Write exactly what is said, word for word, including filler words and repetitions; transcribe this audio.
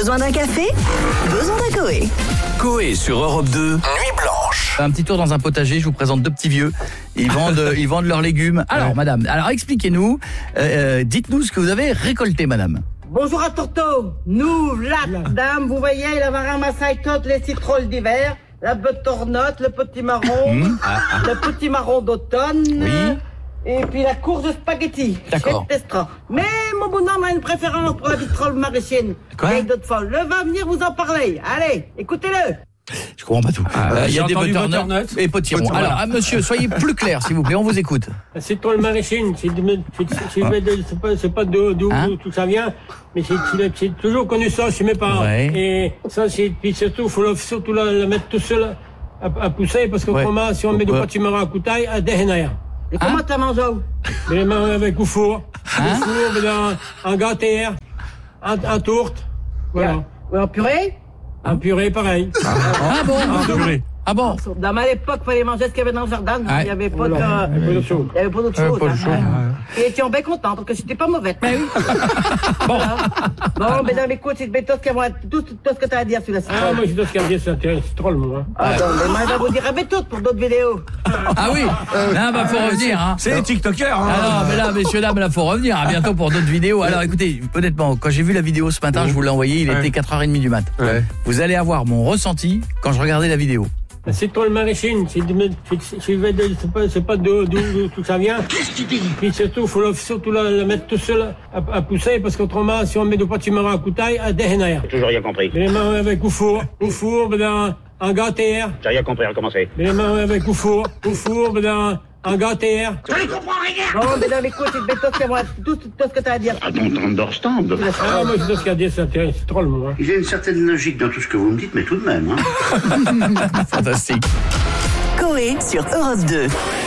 Besoin d'un café? Besoin d'un Coé. Coé sur Europe deux, Nuit Blanche. Un petit tour dans un potager, je vous présente deux petits vieux. Ils vendent, ils vendent leurs légumes. Alors, ouais. madame, alors expliquez-nous, euh, dites-nous ce que vous avez récolté, madame. Bonjour à Torto. Nous, là, dame, vous voyez, il avait ramassé toutes les citrouilles d'hiver, la butternut, le petit marron, mmh. ah, ah. le petit marron d'automne. Oui. Et puis la courge de spaghetti. D'accord. Mais mon bonhomme a une préférence pour la vitrole maraîchine. Quoi? Et d'autres folles. Le va venir vous en parler. Allez, écoutez-le. Je comprends pas tout. Il ah, euh, y a des butternut et potirons. Potirons. Alors, ah, monsieur, soyez plus clair, s'il vous plaît, on vous écoute. La citrouille maraîchine, c'est, c'est, c'est pas, c'est pas d'où, d'où hein? tout ça vient, mais c'est, c'est, c'est toujours connu ça chez mes parents. Ouais. Et ça, c'est, puis surtout, faut la, surtout la, la mettre tout seul à, à pousser, parce qu'autrement, ouais. si on met du potimarron à couteille, à déhénaire. Et comment hein? t'as mangé? Les mains avec au four. Hein? Au four, dans, en gâterie, en, en tourte. Voilà. Ouais, en purée? En purée, pareil. Ah, ah bon? En purée. Ah bon? Dans ma époque, il fallait manger ce qu'il y avait dans le jardin. Ah, il n'y avait pas de... Il n'y avait pas d'autre chose. Il n'y avait pas d'autre chose. Pas de chose. Et tu es bien content parce que c'était pas mauvais. Mais oui. Bon. Voilà. Bon, mais dans les coups, c'est tout ce que tu as à dire sur la citrouille. Ah, moi, j'ai tout ce qu'il y a à dire sur la citrouille, moi. Ah, non, mais moi, je vais vous dire, mais tout pour d'autres vidéos. Ah oui? Là, bah, faut revenir, hein. C'est les TikTokers, hein. Ah non, mais là, messieurs, dames, là, faut revenir. À bientôt pour d'autres vidéos. Alors, écoutez, honnêtement, quand j'ai vu la vidéo ce matin, je vous l'ai envoyée, il était quatre heures trente du mat. Ouais. Vous allez avoir mon ressenti quand je regardais la vidéo. La citrouille maraîchine, c'est, c'est, c'est, c'est pas, c'est pas d'où, d'où tout ça vient. Puis surtout, faut la, surtout la, la mettre tout seul à, à pousser, parce qu'autrement, si on met du potimarron à couteille, à déhénaire. J'ai toujours rien compris. Les mains avec au four, au four, dans, en gâterie. J'ai rien compris, recommencer. Les mains avec au four, au four, dans, en gâterie. Je ne comprends rien. Non, mais dans les coups, c'est tout ce que tu as à dire. I don't understand. Ah, moi, j'ai tout ce qu'il y a à dire sur la citrouille, moi. Il y a une certaine logique dans tout ce que vous me dites, mais tout de même, hein. Fantastique. Coé sur Europe deux.